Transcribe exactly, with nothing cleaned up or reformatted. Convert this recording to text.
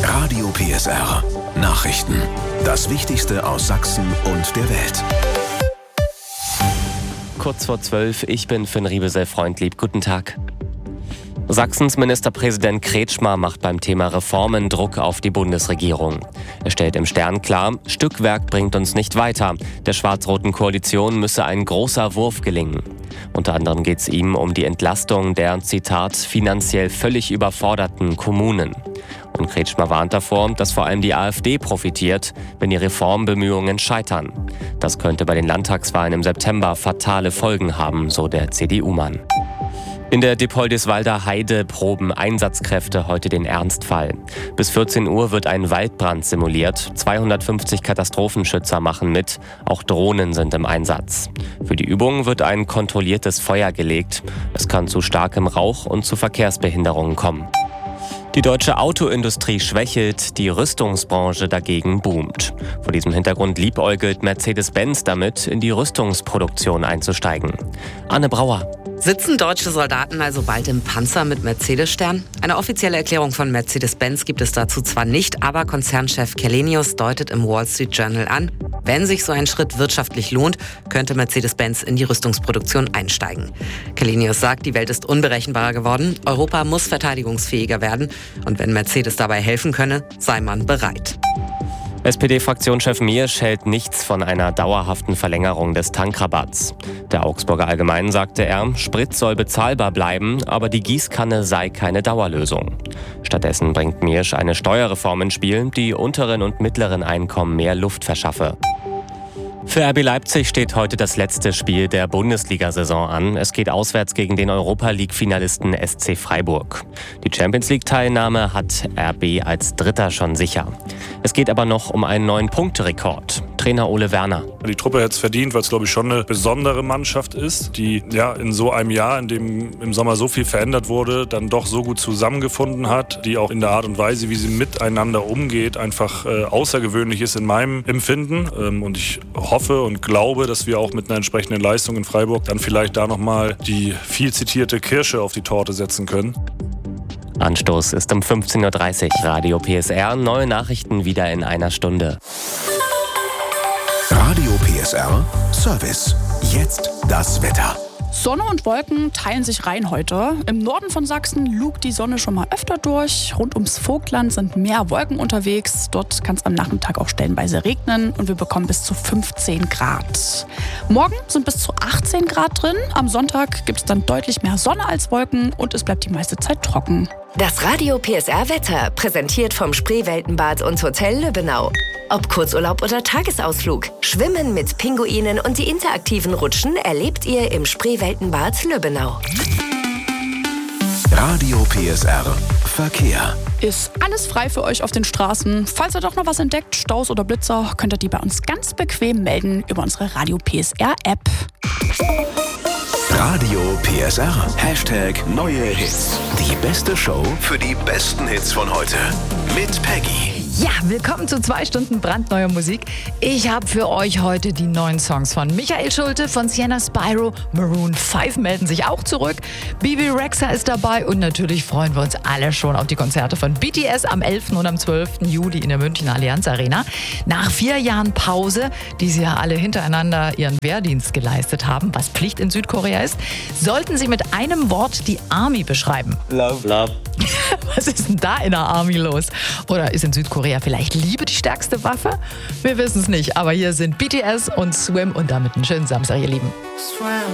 Radio P S R. Nachrichten. Das Wichtigste aus Sachsen und der Welt. Kurz vor zwölf, ich bin Finn Riebesell-Freundlieb. Guten Tag. Sachsens Ministerpräsident Kretschmer macht beim Thema Reformen Druck auf die Bundesregierung. Er stellt im Stern klar, Stückwerk bringt uns nicht weiter. Der schwarz-roten Koalition müsse ein großer Wurf gelingen. Unter anderem geht es ihm um die Entlastung der, Zitat, finanziell völlig überforderten Kommunen. Und Kretschmer warnt davor, dass vor allem die AfD profitiert, wenn die Reformbemühungen scheitern. Das könnte bei den Landtagswahlen im September fatale Folgen haben, so der C D U-Mann. In der Dippoldiswalder Heide proben Einsatzkräfte heute den Ernstfall. Bis vierzehn Uhr wird ein Waldbrand simuliert. zweihundertfünfzig Katastrophenschützer machen mit. Auch Drohnen sind im Einsatz. Für die Übung wird ein kontrolliertes Feuer gelegt. Es kann zu starkem Rauch und zu Verkehrsbehinderungen kommen. Die deutsche Autoindustrie schwächelt, die Rüstungsbranche dagegen boomt. Vor diesem Hintergrund liebäugelt Mercedes-Benz damit, in die Rüstungsproduktion einzusteigen. Anne Brauer. Sitzen deutsche Soldaten also bald im Panzer mit Mercedes-Stern? Eine offizielle Erklärung von Mercedes-Benz gibt es dazu zwar nicht, aber Konzernchef Källenius deutet im Wall Street Journal an, wenn sich so ein Schritt wirtschaftlich lohnt, könnte Mercedes-Benz in die Rüstungsproduktion einsteigen. Källenius sagt, die Welt ist unberechenbarer geworden, Europa muss verteidigungsfähiger werden und wenn Mercedes dabei helfen könne, sei man bereit. S P D-Fraktionschef Miersch hält nichts von einer dauerhaften Verlängerung des Tankrabatts. Der Augsburger Allgemeinen sagte er, Sprit soll bezahlbar bleiben, aber die Gießkanne sei keine Dauerlösung. Stattdessen bringt Miersch eine Steuerreform ins Spiel, die unteren und mittleren Einkommen mehr Luft verschaffe. Für R B Leipzig steht heute das letzte Spiel der Bundesliga-Saison an. Es geht auswärts gegen den Europa-League-Finalisten S C Freiburg. Die Champions-League-Teilnahme hat R B als Dritter schon sicher. Es geht aber noch um einen neuen Punkterekord. Trainer Ole Werner. Die Truppe hat es verdient, weil es, glaube ich, schon eine besondere Mannschaft ist, die ja in so einem Jahr, in dem im Sommer so viel verändert wurde, dann doch so gut zusammengefunden hat, die auch in der Art und Weise, wie sie miteinander umgeht, einfach äh, außergewöhnlich ist in meinem Empfinden. Ähm, und ich hoffe und glaube, dass wir auch mit einer entsprechenden Leistung in Freiburg dann vielleicht da nochmal die viel zitierte Kirsche auf die Torte setzen können. Anstoß ist um fünfzehn Uhr dreißig. Radio P S R, neue Nachrichten wieder in einer Stunde. Radio P S R Service. Jetzt das Wetter. Sonne und Wolken teilen sich rein heute. Im Norden von Sachsen lugt die Sonne schon mal öfter durch. Rund ums Vogtland sind mehr Wolken unterwegs. Dort kann es am Nachmittag auch stellenweise regnen und wir bekommen bis zu fünfzehn Grad. Morgen sind bis zu achtzehn Grad drin. Am Sonntag gibt es dann deutlich mehr Sonne als Wolken und es bleibt die meiste Zeit trocken. Das Radio P S R Wetter, präsentiert vom Spreeweltenbad und Hotel Lübbenau. Ob Kurzurlaub oder Tagesausflug, Schwimmen mit Pinguinen und die interaktiven Rutschen erlebt ihr im Spreeweltenbad Lübbenau. Radio P S R Verkehr. Ist alles frei für euch auf den Straßen. Falls ihr doch noch was entdeckt, Staus oder Blitzer, könnt ihr die bei uns ganz bequem melden über unsere Radio P S R App. Radio P S R. Hashtag neue Hits. Die beste Show für die besten Hits von heute. Mit Peggy. Ja, willkommen zu zwei Stunden brandneuer Musik. Ich habe für euch heute die neuen Songs von Michael Schulte, von Sienna Spyro, Maroon fünf melden sich auch zurück, Bebe Rexha ist dabei und natürlich freuen wir uns alle schon auf die Konzerte von B T S am elften und am zwölften Juli in der Münchner Allianz Arena. Nach vier Jahren Pause, die sie ja alle hintereinander ihren Wehrdienst geleistet haben, was Pflicht in Südkorea ist, sollten sie mit einem Wort die Army beschreiben. Love. Love. Was ist denn da in der Army los? Oder ist in Südkorea vielleicht Liebe die stärkste Waffe? Wir wissen es nicht, aber hier sind B T S und Swim und damit einen schönen Samstag, ihr Lieben. Swim.